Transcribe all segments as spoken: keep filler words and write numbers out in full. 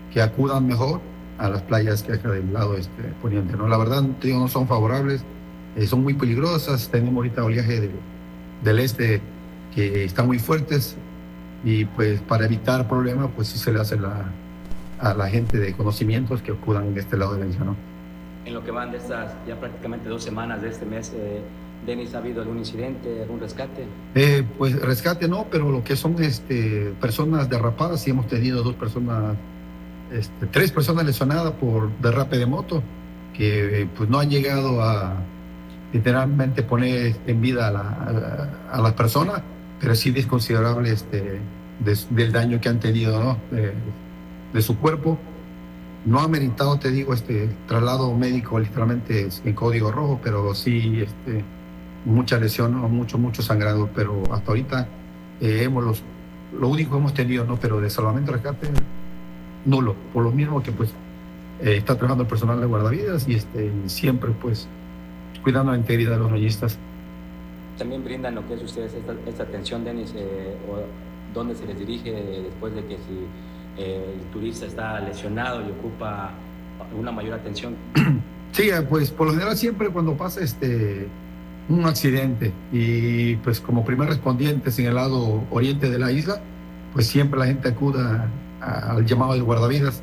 que acudan mejor a las playas que acá del lado este, poniente, ¿no? La verdad, te digo, no son favorables, eh, son muy peligrosas. Tenemos ahorita oleaje de, del este que están muy fuertes y pues para evitar problemas, pues sí se le hace la, a la gente de conocimientos que acudan de este lado de la isla, ¿no? En lo que van de estas ya prácticamente dos semanas de este mes, eh, Denis, ¿ha habido algún incidente, algún rescate? Eh, pues rescate no, pero lo que son este, personas derrapadas, sí hemos tenido dos personas, este, tres personas lesionadas por derrape de moto, que pues no han llegado a literalmente poner en vida a la, a la, a la persona, pero sí es considerable este, de, del daño que han tenido, ¿no? de, de su cuerpo. No ha meritado, te digo, este traslado médico literalmente en código rojo, pero sí este, mucha lesión, ¿no? mucho, mucho sangrado, pero hasta ahorita eh, hemos los, lo único que hemos tenido, ¿no? Pero de salvamento y rescate, nulo, por lo mismo que pues eh, está trabajando el personal de guardavidas y este, siempre pues cuidando la integridad de los bañistas. También brindan lo que es ustedes esta, esta atención, Denis, eh, o dónde se les dirige después de que si eh, el turista está lesionado y ocupa una mayor atención. Sí, pues por lo general siempre cuando pasa este un accidente y pues como primer respondientes en el lado oriente de la isla, pues siempre la gente acuda al llamado del guardavidas.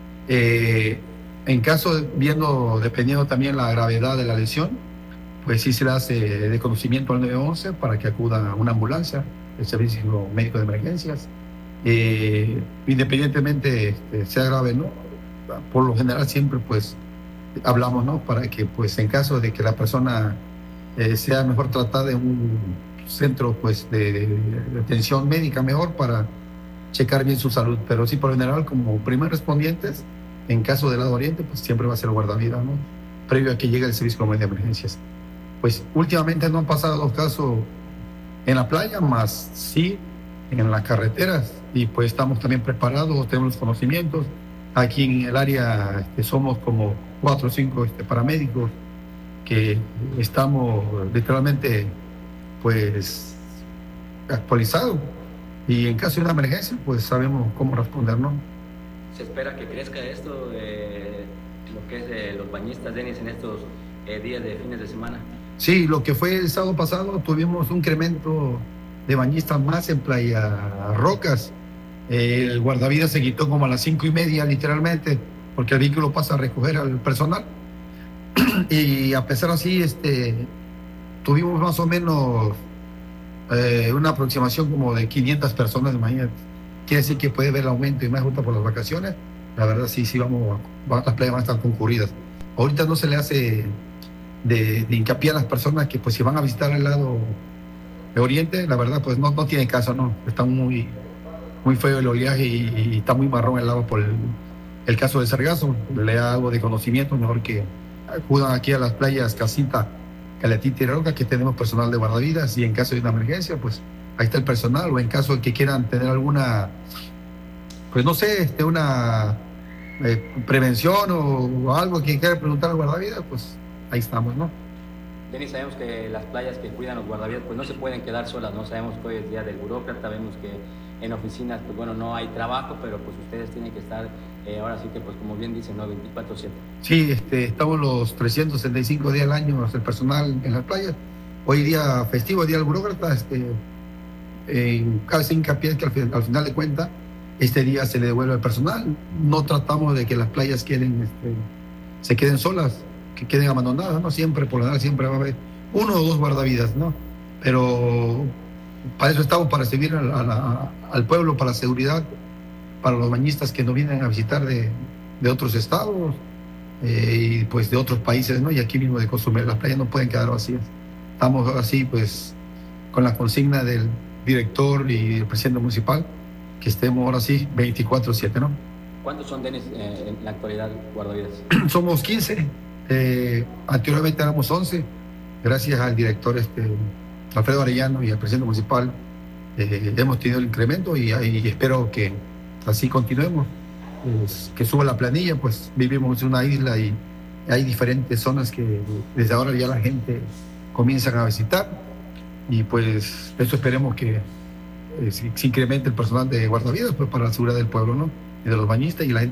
Eh, en caso, de, viendo, dependiendo también la gravedad de la lesión, pues sí se le hace de conocimiento al nueve once para que acuda una ambulancia, el servicio médico de emergencias. Eh, independientemente este, sea grave, ¿no? Por lo general siempre pues hablamos, ¿no? Para que pues en caso de que la persona eh, sea mejor tratada en un centro pues de, de, de atención médica mejor para checar bien su salud, pero sí por lo general como primer respondientes en caso del lado oriente pues siempre va a ser el guardavidas, ¿no? Previo a que llegue el servicio de emergencias. Pues últimamente no han pasado los casos en la playa, más sí en las carreteras, y pues estamos también preparados, tenemos los conocimientos. Aquí en el área este, somos como cuatro o cinco este, paramédicos que estamos literalmente pues actualizados y en caso de una emergencia pues sabemos cómo responder, ¿no? ¿Se espera que crezca esto, eh, lo que es eh, los bañistas, Denis, en estos eh, días de fines de semana? Sí, lo que fue el sábado pasado tuvimos un incremento de bañistas más en Playa Rocas. Eh, el guardavidas se quitó como a las cinco y media literalmente, porque el vehículo pasa a recoger al personal. Y a pesar así, este, tuvimos más o menos eh, una aproximación como de quinientas personas, imagínate. Quiere decir que puede ver el aumento y más justo por las vacaciones. La verdad sí, sí, vamos, las playas van a estar concurridas. Ahorita no se le hace de, de hincapié a las personas que pues si van a visitar el lado de oriente, la verdad pues no, no tiene caso, no, está muy, muy feo el oleaje y, y está muy marrón el agua por el, el caso del sargazo. Le hago de conocimiento, mejor que acudan aquí a las playas Casita, Caletita y Roca, que tenemos personal de guardavidas, y en caso de una emergencia pues ahí está el personal, o en caso de que quieran tener alguna, pues no sé, este, una eh, prevención o, o algo que quiera preguntar al guardavidas, pues ahí estamos, ¿no? Denis, sabemos que las playas que cuidan los guardavidas pues no se pueden quedar solas, ¿no? Sabemos que hoy es día del burócrata, sabemos que en oficinas pues bueno, no hay trabajo, pero pues ustedes tienen que estar, eh, ahora sí que pues como bien dicen, ¿no? veinticuatro siete. Sí, este, estamos los trescientos sesenta y cinco días al año, el personal en las playas. Hoy día festivo, día del burócrata, este, en cada hincapié que al, al final de cuentas, este día se le devuelve al personal. No tratamos de que las playas queden, este, se queden solas, que queden abandonadas, ¿no? Siempre, por lo general, siempre va a haber uno o dos guardavidas, ¿no? Pero para eso estamos, para servir a la, a la, al pueblo, para la seguridad, para los bañistas que nos vienen a visitar de, de otros estados eh, y pues de otros países, ¿no? Y aquí mismo de Cozumel, las playas no pueden quedar vacías. Estamos así, pues, con la consigna del director y el presidente municipal, que estemos ahora sí veinticuatro siete, ¿no? ¿Cuántos son, Denis, eh, en la actualidad guardavidas? Somos quince. Eh, anteriormente éramos once, gracias al director este, Alfredo Arellano y al presidente municipal eh, hemos tenido el incremento y, y espero que así continuemos, pues, que suba la planilla, pues vivimos en una isla y hay diferentes zonas que desde ahora ya la gente comienzan a visitar y pues eso esperemos que eh, se, se incremente el personal de guardavidas pues, para la seguridad del pueblo, ¿no? Y de los bañistas y la gente.